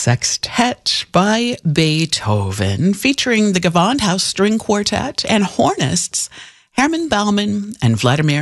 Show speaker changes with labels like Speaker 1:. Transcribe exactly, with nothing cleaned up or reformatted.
Speaker 1: Sextet by Beethoven, featuring the Gewandhaus String Quartet and hornists Hermann Baumann and Vladimir